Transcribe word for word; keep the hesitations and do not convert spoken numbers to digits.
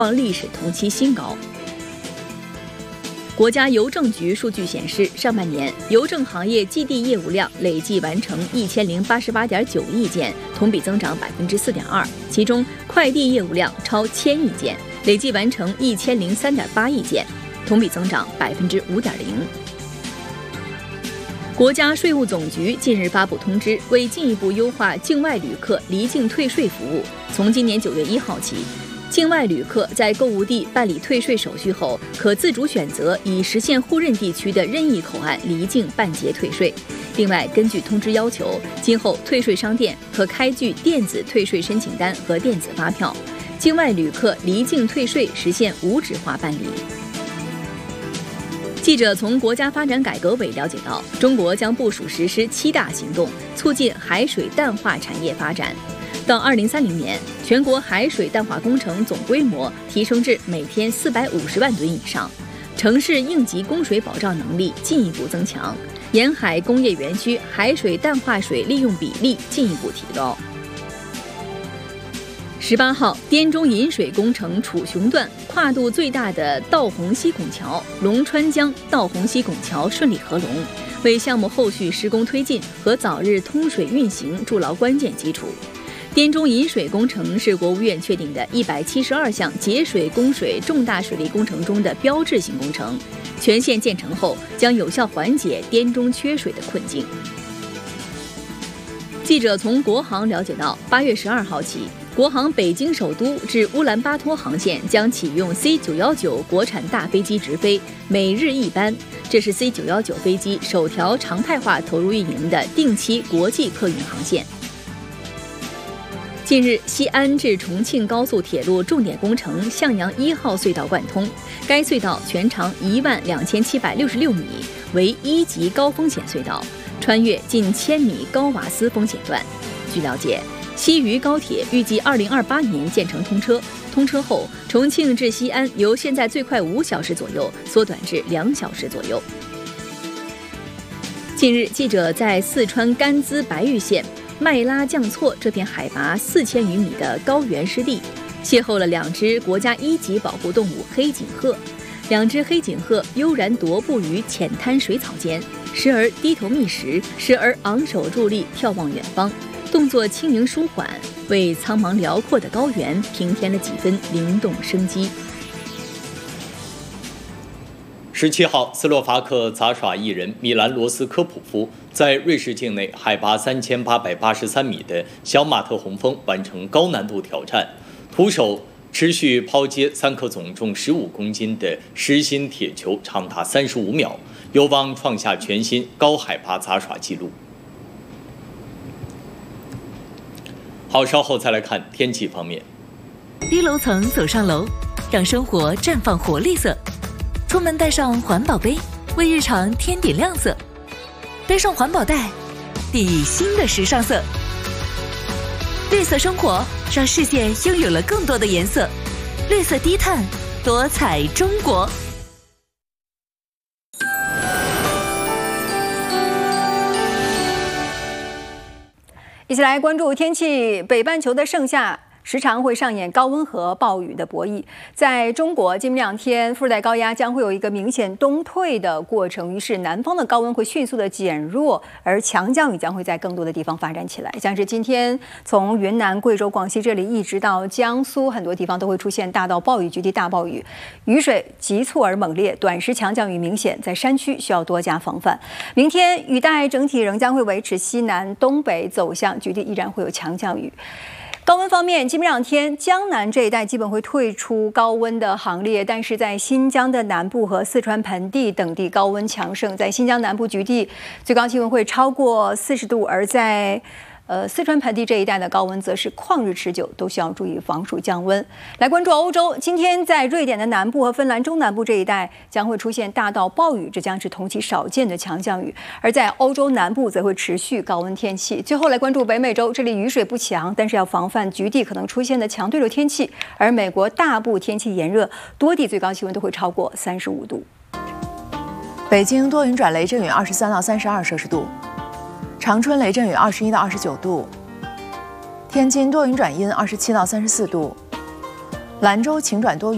创历史同期新高。国家邮政局数据显示，上半年邮政行业寄递业务量累计完成一千零八十八点九亿件，同比增长百分之四点二。其中，快递业务量超千亿件，累计完成一千零三点八亿件，同比增长百分之五点零。国家税务总局近日发布通知，为进一步优化境外旅客离境退税服务，从今年九月一号起，境外旅客在购物地办理退税手续后，可自主选择以实现互认地区的任意口岸离境办结退税。另外，根据通知要求，今后退税商店可开具电子退税申请单和电子发票，境外旅客离境退税实现无纸化办理。记者从国家发展改革委了解到，中国将部署实施七大行动，促进海水淡化产业发展。到二零三零年，全国海水淡化工程总规模提升至每天四百五十万吨以上，城市应急供水保障能力进一步增强，沿海工业园区海水淡化水利用比例进一步提高。十八号，滇中引水工程楚雄段跨度最大的道洪溪拱桥龙川江道洪溪拱桥顺利合龙，为项目后续施工推进和早日通水运行筑牢关键基础。滇中引水工程是国务院确定的一百七十二项节水供水重大水利工程中的标志性工程，全线建成后将有效缓解滇中缺水的困境。记者从国航了解到，八月十二号起，国航北京首都至乌兰巴托航线将启用 C 九一九 国产大飞机直飞，每日一班。这是 C 九一九 飞机首条常态化投入运营的定期国际客运航线。近日，西安至重庆高速铁路重点工程向阳一号隧道贯通，该隧道全长一万两千七百六十六米，为一级高风险隧道，穿越近千米高瓦斯风险段。据了解，西渝高铁预计二零二八年建成通车，通车后，重庆至西安由现在最快五小时左右缩短至两小时左右。近日，记者在四川甘孜白玉县麦拉降措这片海拔四千余米的高原湿地，邂逅了两只国家一级保护动物黑颈鹤。两只黑颈鹤悠然踱步于浅滩水草间，时而低头觅食，时而昂首伫立眺望远方，动作轻盈舒缓，为苍茫辽阔的高原平添了几分灵动生机。 十七号，斯洛伐克杂耍艺人米兰罗斯科普夫在瑞士境内海拔三千八百八十三米的小马特洪峰完成高难度挑战，徒手持续抛接三颗总重十五公斤的实心铁球，长达三十五秒，有望创下全新高海拔杂耍纪录。好，稍后再来看天气方面。 低楼层走上楼，让生活绽放活力色。出门带上环保杯，为日常添点亮色；背上环保袋，递新的时尚色。绿色生活，让世界拥有了更多的颜色。绿色低碳，多彩中国。 一起来关注天气。北半球的盛夏时常会上演高温和暴雨的博弈。在中国，今明两天副热带高压将会有一个明显东退的过程，于是南方的高温会迅速的减弱，而强降雨将会在更多的地方发展起来。像是今天从云南、贵州、广西这里一直到江苏，很多地方都会出现大到暴雨、局地大暴雨，雨水急促而猛烈，短时强降雨明显，在山区需要多加防范。明天雨带整体仍将会维持西南东北走向，局地依然会有强降雨。高温方面，今明两天江南这一带基本会退出高温的行列，但是在新疆的南部和四川盆地等地高温强盛，在新疆南部局地最高气温会超过四十度，而在呃，四川盆地这一带的高温则是旷日持久，都需要注意防暑降温。来关注欧洲，今天在瑞典的南部和芬兰中南部这一带将会出现大到暴雨，这将是同期少见的强降雨。而在欧洲南部则会持续高温天气。最后来关注北美洲，这里雨水不强，但是要防范局地可能出现的强对流天气。而美国大部天气炎热，多地最高气温都会超过三十五度。 北京多云转雷阵雨，二十三到三十二摄氏度。长春雷阵雨二十一到二十九度，天津多云转阴二十七到三十四度，兰州晴转多云。